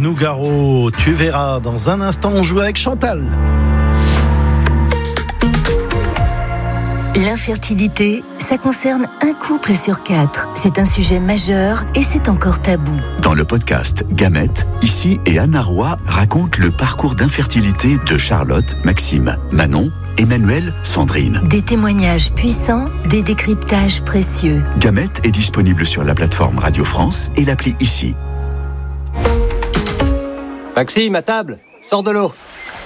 Nougaro. Tu verras, dans un instant, on joue avec Chantal. L'infertilité, ça concerne un couple sur 4. C'est un sujet majeur et c'est encore tabou. Dans le podcast Gamètes, Ici et Anna Roy racontent le parcours d'infertilité de Charlotte, Maxime, Manon, Emmanuel, Sandrine. Des témoignages puissants, des décryptages précieux. Gamètes est disponible sur la plateforme Radio France et l'appli Ici. Maxime, à table, sors de l'eau.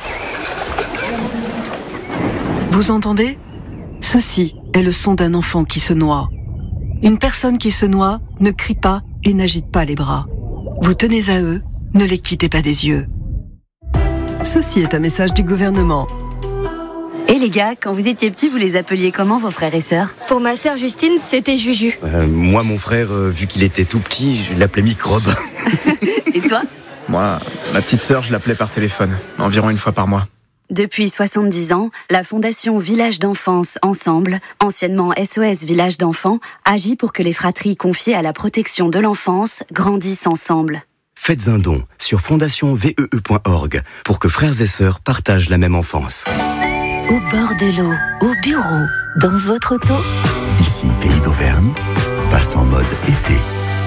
Vous entendez ? Ceci est le son d'un enfant qui se noie. Une personne qui se noie ne crie pas et n'agite pas les bras. Vous tenez à eux, ne les quittez pas des yeux. Ceci est un message du gouvernement. Et les gars, quand vous étiez petits, vous les appeliez comment, vos frères et sœurs ? Pour ma sœur Justine, c'était Juju. Moi, mon frère, vu qu'il était tout petit, je l'appelais Microbe. Et toi ? Moi, ma petite sœur, je l'appelais par téléphone, environ une fois par mois. Depuis 70 ans, la Fondation Village d'Enfance Ensemble, anciennement SOS Village d'Enfants, agit pour que les fratries confiées à la protection de l'enfance grandissent ensemble. Faites un don sur fondationvee.org pour que frères et sœurs partagent la même enfance. Au bord de l'eau, au bureau, dans votre auto. Ici, Pays d'Auvergne, passe en mode été.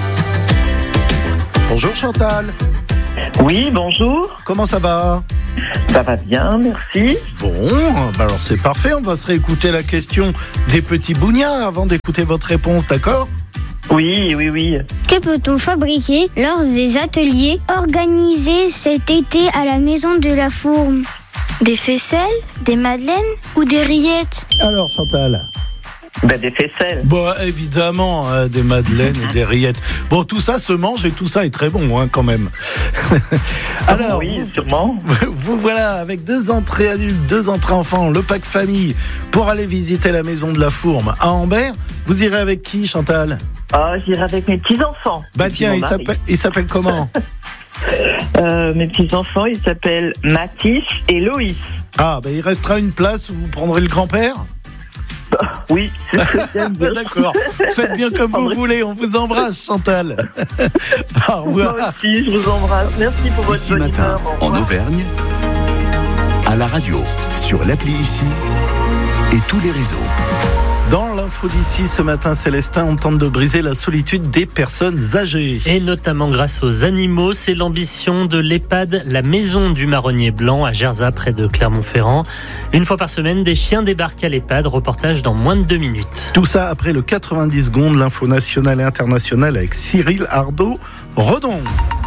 Bonjour Chantal. Oui, bonjour. Comment ça va ? Ça va bien, merci. Bon, alors c'est parfait, on va se réécouter la question des petits bougnards avant d'écouter votre réponse, d'accord ? Oui. Que peut-on fabriquer lors des ateliers organisés cet été à la Maison de la Fourme ? Des faisselles, des madeleines ou des rillettes ? Alors Chantal ? Des faisselles. Bah évidemment, des madeleines et des rillettes. Bon, tout ça se mange et tout ça est très bon quand même. Alors, oui, sûrement. Vous voilà avec 2 entrées adultes, 2 entrées enfants, le pack famille pour aller visiter la Maison de la Fourme à Ambert. Vous irez avec qui, Chantal ? J'irai avec mes petits-enfants. Bah tiens, il s'appelle comment ? Mes petits-enfants, ils s'appellent Mathis et Loïs. Ah, il restera une place où vous prendrez le grand-père ? Oui, c'est ce que j'aime bien. D'accord, faites bien comme vous voulez, on vous embrasse Chantal. Au revoir. Moi aussi, je vous embrasse, merci pour votre Ici bonne matin, humeur. en Auvergne, à la radio, sur l'appli Ici et tous les réseaux. Dans l'info d'ici ce matin, Célestin, on tente de briser la solitude des personnes âgées. Et notamment grâce aux animaux, c'est l'ambition de l'EHPAD La Maison du Marronnier Blanc à Gerzat, près de Clermont-Ferrand. Une fois par semaine, des chiens débarquent à l'EHPAD, reportage dans moins de 2 minutes. Tout ça après le 90 secondes, l'info nationale et internationale avec Cyril Ardo-Redon.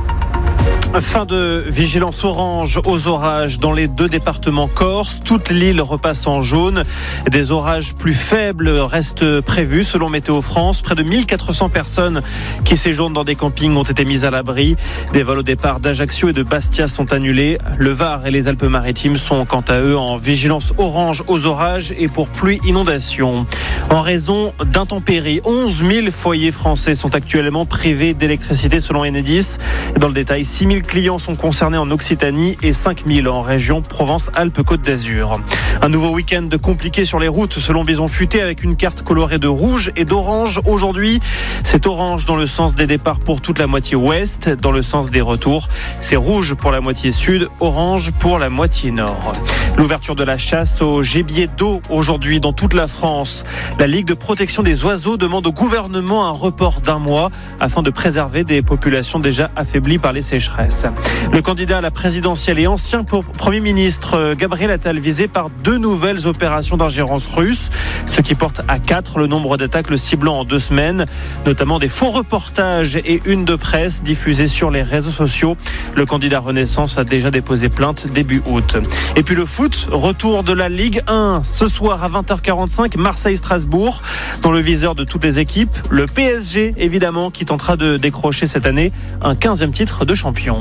Fin de vigilance orange aux orages dans les 2 départements corse. Toute l'île repasse en jaune. Des orages plus faibles restent prévus selon Météo France. Près de 1400 personnes qui séjournent dans des campings ont été mises à l'abri. Des vols au départ d'Ajaccio et de Bastia sont annulés. Le Var et les Alpes-Maritimes sont quant à eux en vigilance orange aux orages et pour pluie inondation. En raison d'intempéries, 11 000 foyers français sont actuellement privés d'électricité selon Enedis. Dans le détail, 6 000 clients sont concernés en Occitanie et 5 000 en région Provence-Alpes-Côte d'Azur. Un nouveau week-end compliqué sur les routes selon Bison Futé avec une carte colorée de rouge et d'orange. Aujourd'hui, c'est orange dans le sens des départs pour toute la moitié ouest. Dans le sens des retours, c'est rouge pour la moitié sud, orange pour la moitié nord. L'ouverture de la chasse au gibier d'eau aujourd'hui dans toute la France. La Ligue de protection des oiseaux demande au gouvernement un report d'1 mois afin de préserver des populations déjà affaiblies par les sécheresses. Le candidat à la présidentielle et ancien Premier ministre Gabriel Attal visé par 2 nouvelles opérations d'ingérence russe, ce qui porte à 4 le nombre d'attaques le ciblant en 2 semaines, notamment des faux reportages et une de presse diffusée sur les réseaux sociaux. Le candidat Renaissance a déjà déposé plainte début août. Et puis le foot, retour de la Ligue 1 ce soir à 20h45, Marseille-Strasbourg. Dans le viseur de toutes les équipes, le PSG évidemment qui tentera de décrocher cette année un 15e titre de champion.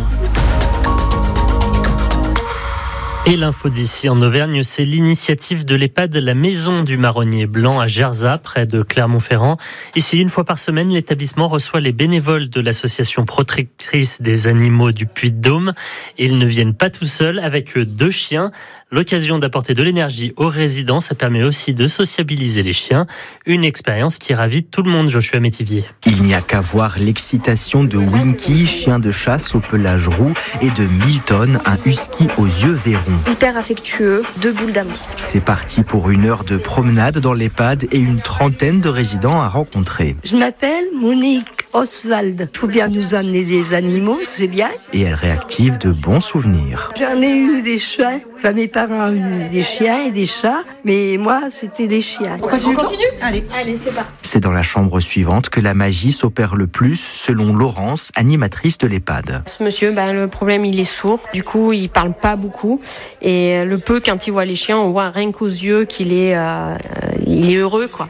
Et l'info d'ici en Auvergne, c'est l'initiative de l'EHPAD La Maison du Marronnier Blanc à Gerzat, près de Clermont-Ferrand. Ici, une fois par semaine, l'établissement reçoit les bénévoles de l'association protectrice des animaux du Puy-de-Dôme. Ils ne viennent pas tout seuls, avec 2 chiens. L'occasion d'apporter de l'énergie aux résidents, ça permet aussi de sociabiliser les chiens. Une expérience qui ravit tout le monde, Joshua Métivier. Il n'y a qu'à voir l'excitation de Winky, chien de chasse au pelage roux, et de Milton, un husky aux yeux verrons. Hyper affectueux, 2 boules d'amour. C'est parti pour 1 heure de promenade dans l'EHPAD et une trentaine de résidents à rencontrer. Je m'appelle Monique Oswald. Il faut bien nous amener des animaux, c'est bien. Et elle réactive de bons souvenirs. J'en ai eu des chats. Enfin, mes parents ont eu des chiens et des chats, mais moi, c'était les chiens. On continue Allez, c'est parti. C'est dans la chambre suivante que la magie s'opère le plus, selon Laurence, animatrice de l'EHPAD. Ce monsieur, le problème, il est sourd. Du coup, il parle pas beaucoup. Et le peu, quand il voit les chiens, on voit rien qu'aux yeux qu'il est, il est heureux, quoi.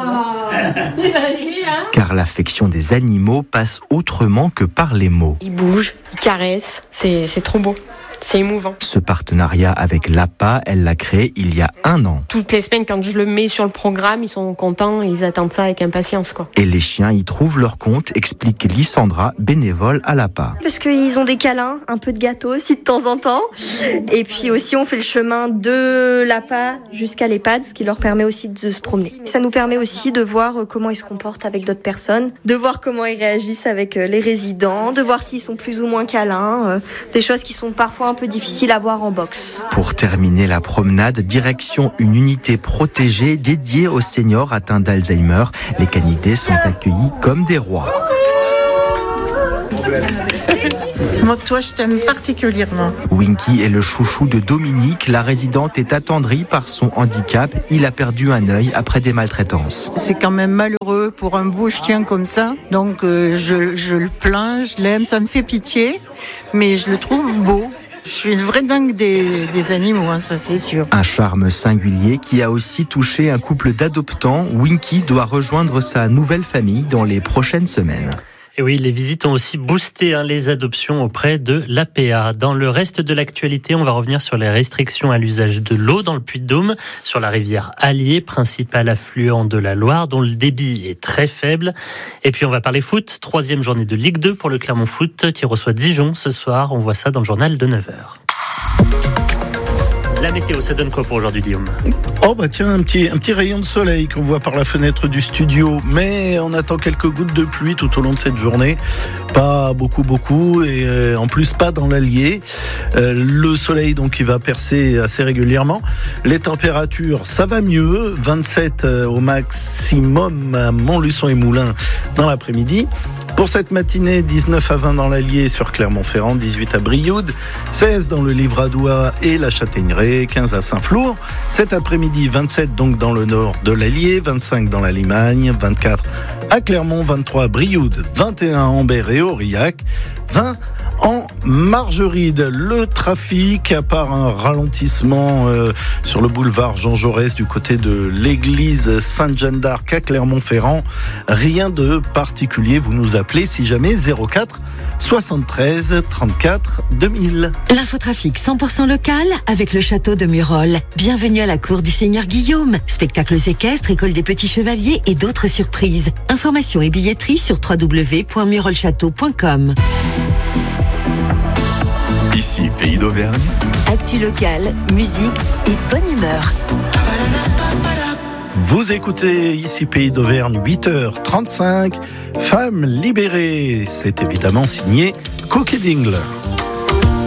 Car l'affection des animaux passe autrement que par les mots. Il bouge, il caresse, c'est trop beau. C'est émouvant. Ce partenariat avec l'APA, elle l'a créé il y a 1 an. Toutes les semaines, quand je le mets sur le programme, ils sont contents, ils attendent ça avec impatience, quoi. Et les chiens y trouvent leur compte, explique Lysandra, bénévole à l'APA. Parce qu'ils ont des câlins, un peu de gâteau aussi de temps en temps. Et puis aussi, on fait le chemin de l'APA jusqu'à l'EHPAD, ce qui leur permet aussi de se promener. Ça nous permet aussi de voir comment ils se comportent avec d'autres personnes, de voir comment ils réagissent avec les résidents, de voir s'ils sont plus ou moins câlins, des choses qui sont parfois un peu difficile à voir en box. Pour terminer la promenade, direction une unité protégée dédiée aux seniors atteints d'Alzheimer. Les canidés sont accueillis comme des rois. Moi, toi, je t'aime particulièrement. Winky est le chouchou de Dominique. La résidente est attendrie par son handicap. Il a perdu un œil après des maltraitances. C'est quand même malheureux pour un beau chien comme ça. Donc, je le plains, je l'aime, ça me fait pitié. Mais je le trouve beau. Je suis une vraie dingue des animaux, ça c'est sûr. Un charme singulier qui a aussi touché un couple d'adoptants. Winky doit rejoindre sa nouvelle famille dans les prochaines semaines. Et oui, les visites ont aussi boosté les adoptions auprès de l'APA. Dans le reste de l'actualité, on va revenir sur les restrictions à l'usage de l'eau dans le Puy-de-Dôme, sur la rivière Allier, principal affluent de la Loire, dont le débit est très faible. Et puis on va parler foot, 3e journée de Ligue 2 pour le Clermont Foot qui reçoit Dijon ce soir. On voit ça dans le journal de 9h. La météo, ça donne quoi pour aujourd'hui, Guillaume ? Oh bah tiens, un petit rayon de soleil qu'on voit par la fenêtre du studio, mais on attend quelques gouttes de pluie tout au long de cette journée. Pas beaucoup, et en plus pas dans l'Allier. Le soleil donc il va percer assez régulièrement. Les températures, ça va mieux, 27 au maximum à Montluçon et Moulins dans l'après-midi. Pour cette matinée, 19 à 20 dans l'Allier sur Clermont-Ferrand, 18 à Brioude, 16 dans le Livradois et la Châtaigneraie, 15 à Saint-Flour. Cet après-midi, 27 donc dans le nord de l'Allier, 25 dans la Limagne, 24 à Clermont, 23 à Brioude, 21 à Ambert et Aurillac, 20 en Margeride. Le trafic, à part un ralentissement sur le boulevard Jean Jaurès du côté de l'église Sainte-Jeanne d'Arc à Clermont-Ferrand, rien de particulier. Vous nous appelez si jamais 04 73 34 2000. L'infotrafic 100% local avec le château de Murol. Bienvenue à la cour du Seigneur Guillaume. Spectacles équestres, école des petits chevaliers et d'autres surprises. Informations et billetterie sur www.murolchâteau.com. Ici, Pays d'Auvergne. Actu local, musique et bonne humeur. Vous écoutez ici Pays d'Auvergne, 8h35. Femmes libérées, c'est évidemment signé Cookie Dingler.